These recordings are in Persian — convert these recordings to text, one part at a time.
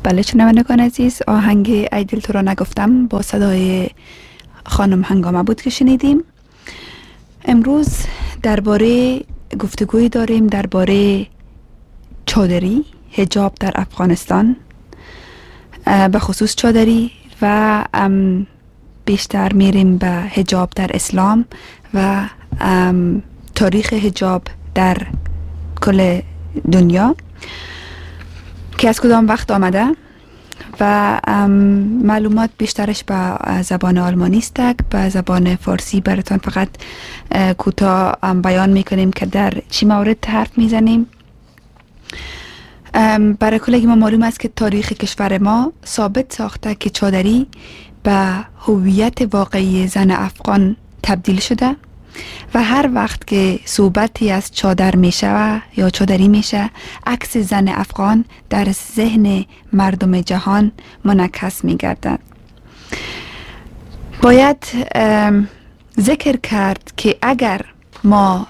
بله شنوندگان عزیز، آهنگ ای دل تو را نگفتم با صدای خانم هنگامه بود که شنیدیم. امروز درباره گفتگوی داریم درباره چادری، حجاب در افغانستان، به خصوص چادری، و بیشتر میریم به حجاب در اسلام و تاریخ حجاب در کل دنیا که از کدام وقت آمده و معلومات بیشترش به زبان آلمانی است. به زبان فارسی براتان فقط کوتاه بیان میکنیم که در چی مورد حرف میزنیم. برای کلگی ما معلوم است که تاریخ کشور ما ثابت ساخته که چادری به هویت واقعی زن افغان تبدیل شده و هر وقت که صحبتی از چادر میشه یا چادری میشه، عکس زن افغان در ذهن مردم جهان منعکس میگردد. باید ذکر کرد که اگر ما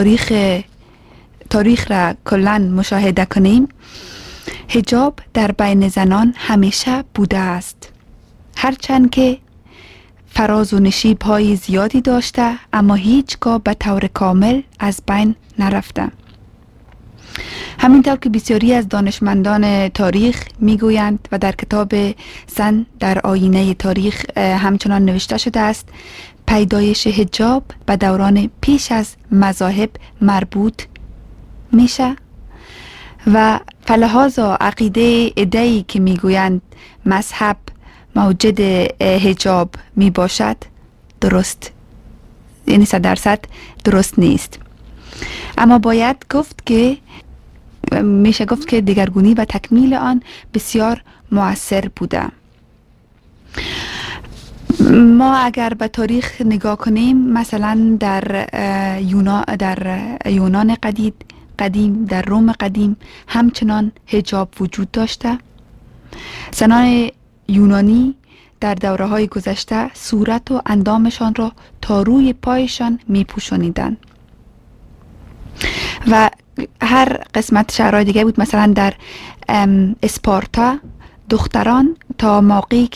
تاریخ را کلاً مشاهده کنیم، حجاب در بین زنان همیشه بوده است، هرچند که فراز و نشیب های زیادی داشته اما هیچگاه به طور کامل از بین نرفته. همینطور که بسیاری از دانشمندان تاریخ میگویند و در کتاب زن در آینه تاریخ همچنان نوشته شده است، پیدایش حجاب به دوران پیش از مذاهب مربوط میشه و فلحاظ عقیده ادعی که میگویند مذهب موجد حجاب می باشد درست، یعنی 100% درست نیست. اما باید گفت که میشه گفت که دگرگونی و تکمیل آن بسیار مؤثر بوده. ما اگر به تاریخ نگاه کنیم، مثلا در یونان قدیم، در روم قدیم همچنان حجاب وجود داشته. زنان یونانی در دوره‌های گذشته صورت و اندامشان را تا روی پایشان می پوشانیدند و هر قسمت شهرهای دیگه بود. مثلا در اسپارتا دختران تا موقعی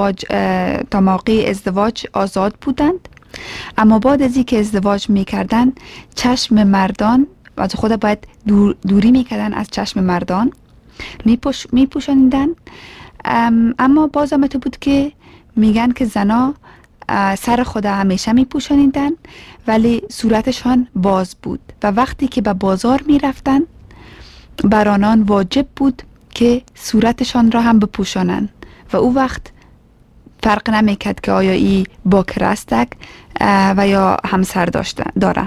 ازدواج آزاد بودند، اما بعد از اینکه ازدواج میکردن چشم مردان از خود باید دوری میکردن از چشم مردان، میپوشانیدن. اما باز هم بود که میگن که زنا سر خود همیشه میپوشانیدن ولی صورتشان باز بود و وقتی که به بازار میرفتن بر آنان واجب بود که صورتشان را هم بپوشانند و او وقت فرق نمیکرد که آیا ای باکر است و یا همسر داره.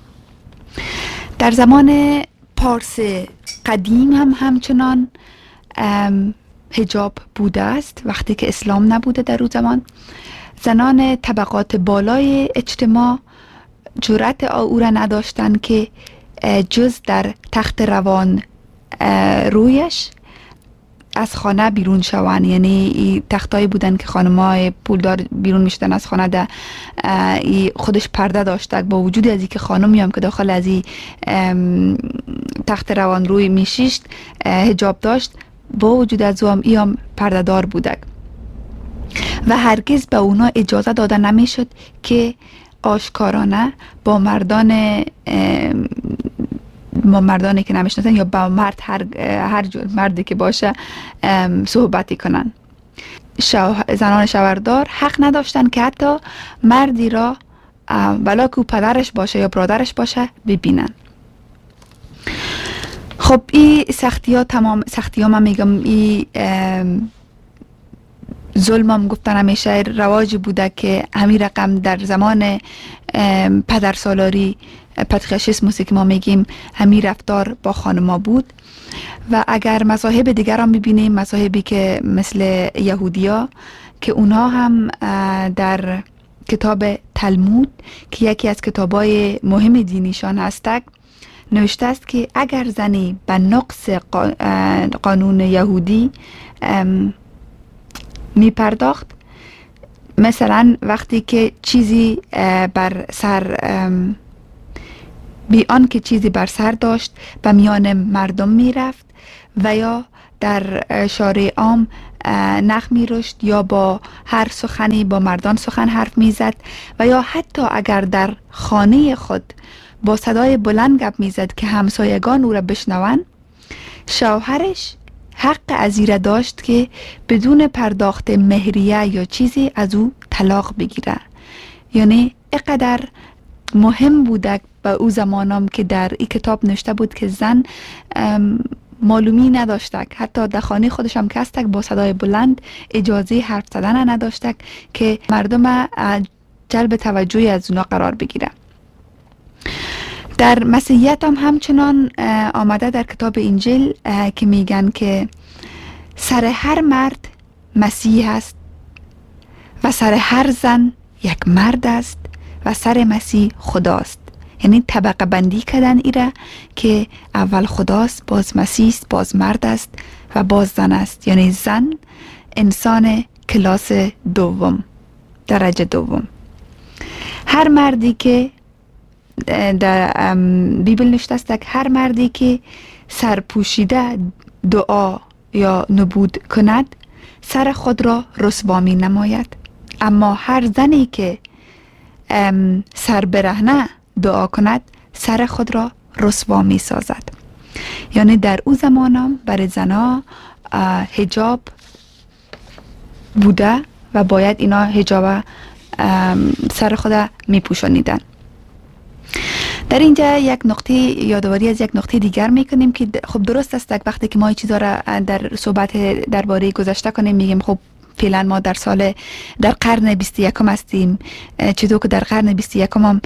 در زمان پارس قدیم هم همچنان حجاب بوده است. وقتی که اسلام نبوده در اون زمان، زنان طبقات بالای اجتماع جرأت او را نداشتند که جز در تخت روان رویش از خانه بیرون شوند. یعنی تختایی بودن که خانم‌های پولدار بیرون میشدن از خانه، ده خودش پرده داشته. با وجود از اینکه خانمی هم که داخل از این تخت روان روی میشیشت حجاب داشت، با وجود از او هم پرده دار بودک و هرگز به اونا اجازه داده نمیشد که آشکارانه با مردانی که نمیشناسن یا با مرد هر جور مردی که باشه صحبتی کنن. زنان شوهردار حق نداشتن که حتی مردی را ولا که پدرش باشه یا برادرش باشه ببینن. خب این سختی ها من میگم، این ظلم هم گفتن همیشه رواج بوده که همین رقم در زمان پدرسالاری پاتریارشیسموسی که ما میگیم همین رفتار با خانما بود. و اگر مذاهب دیگر هم ببینیم، مذاهبی که مثل یهودیا که اونها هم در کتاب تلمود که یکی از کتابای مهم دینیشان هستند نوشته است که اگر زنی به نقص قانون یهودی می پرداخت، مثلا وقتی که چیزی بر سر بی آن که چیزی بر سر داشت به میان مردم می رفت و یا در شارع عام نخ می رشت یا با هر سخنی با مردان سخن حرف می زد و یا حتی اگر در خانه خود با صدای بلند گپ می زد که همسایگان او را بشنوند، شوهرش حق ازیره داشت که بدون پرداخت مهریه یا چیزی از او طلاق بگیره. یعنی اقدر مهم بوده به او زمانم که در این کتاب نوشته بود که زن معلومی نداشتک، حتی در خانه خودش هم کستک با صدای بلند اجازه حرف زدن نداشتک که مردم جلب توجهی از اونا قرار بگیره. در مسیحیت هم همچنان آمده در کتاب انجیل که میگن که سر هر مرد مسیح است و سر هر زن یک مرد است و سر مسیح خداست. یعنی طبقه بندی کردن ایره که اول خداست، باز مسیح است، باز مرد است و باز زن است. یعنی زن انسان کلاس دوم، درجه دوم. هر مردی که در بیبل نوشته است که هر مردی که سرپوشیده دعا یا نبود کند سر خود را رسوا می نماید، اما هر زنی که سر برهنه دعا کند سر خود را رسوا می سازد. یعنی در او زمانم برای زنها حجاب بوده و باید اینا حجاب سر خود می پوشانیدن. در اینجا یک نقطه یادآوری از یک نقطه دیگر میکنیم که خب درست است وقتی که ما این چیزا را در صحبت درباره گذشته کنیم میگیم خب فعلا ما در قرن 21 هستیم، چطور که در قرن 21 هم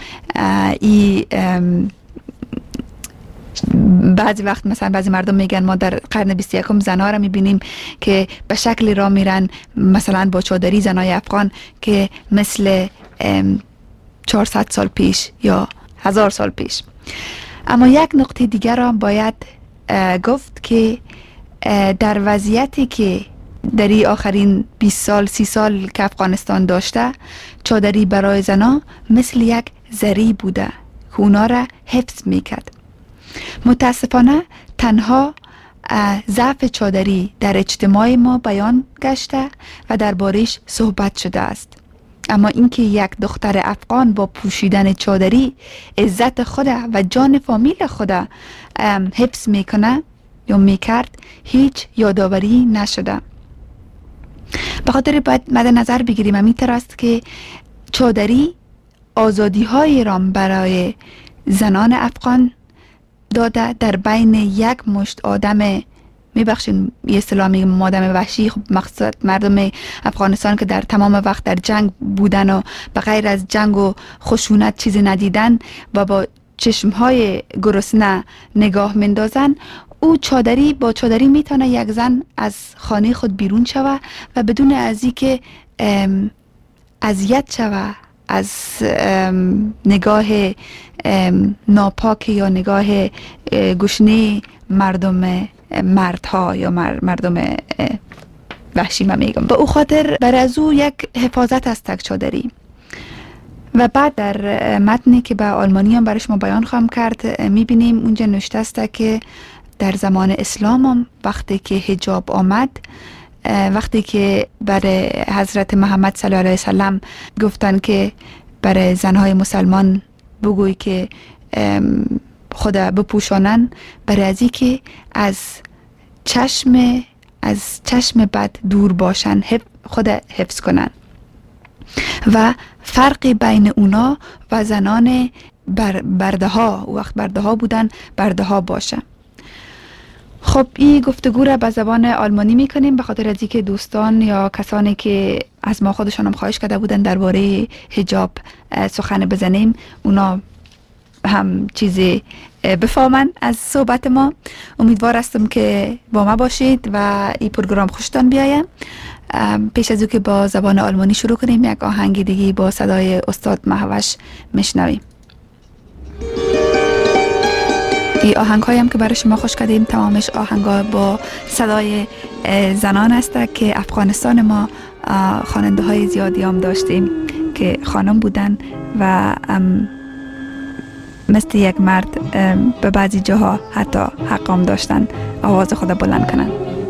بعضی وقت مثلا بعضی مردم میگن ما در قرن 21 زنها را میبینیم که به شکل را میرن مثلا با چادری زنای افغان که مثل 400 سال پیش یا 1000 سال پیش. اما یک نقطه دیگر را باید گفت که در وضعیتی که در این آخرین 20 سال 30 سال که افغانستان داشته، چادری برای زنها مثل یک زری بوده که اونا را حفظ میکرد. متاسفانه تنها ضعف چادری در اجتماع ما بیان گشته و درباره‌اش صحبت شده است. اما اینکه یک دختر افغان با پوشیدن چادری عزت خود و جان فامیل خود حفظ میکنه یا میکرد هیچ یادآوری نشده. به خاطر باید مد نظر بگیریم همین طور است که چادری آزادی های را برای زنان افغان داده. در بین یک مشت آدم میبخشین یه اصطلاح میگم آدم وحشی، خب مقصد مردم افغانستان که در تمام وقت در جنگ بودن و به غیر از جنگ و خشونت چیزی ندیدن و با چشمهای گرسنه نگاه مندازن، او با چادری میتونه یک زن از خانه خود بیرون شوه و بدون از اینکه اذیت شوه از نگاه ناپاک یا نگاه گشنه مردها یا مردم وحشی ما میگم. به او خاطر بر از او یک حفاظت است تک چادری. و بعد در متنی که به آلمانی هم برای شما بیان خواهم کرد میبینیم اونجا نوشته است که در زمان اسلام هم وقتی که حجاب آمد، وقتی که برای حضرت محمد صلی الله علیه وسلم گفتن که برای زنهای مسلمان بگوی که خود بپوشانن، برای ازی که از چشم بد دور باشن، خود حفظ کنن و فرقی بین اونا و زنان برده ها، وقت برده ها بودن، برده ها باشه. خب این گفتگو را به زبان آلمانی میکنیم به خاطر از اینکه دوستان یا کسانی که از ما خودشان هم خواهش کرده بودن درباره حجاب سخن بزنیم اونا هم چیزی بفهمن از صحبت ما. امیدوار هستم که با ما باشید و این پروگرام خوشتان بیاید. پیش از او که با زبان آلمانی شروع کنیم یک آهنگ دیگه با صدای استاد مهوش میشنویم. این آهنگ هایم که برای شما خوش کردیم تمامش آهنگ ها با صدای زنان است که افغانستان ما خواننده های زیادی هم داشتیم که خانم بودن و مثل یک مرد به بعضی جاها حتی حقام داشتن آواز خود بلند کنن.